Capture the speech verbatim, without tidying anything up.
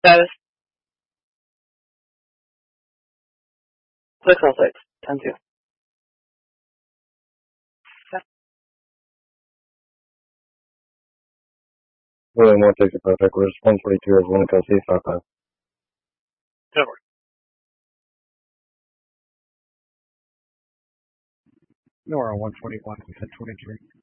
Status six oh six. ten two. William one sixty perfect. We're one forty-two as one C five five. Over. No, we're on one twenty-one. We said twenty-three.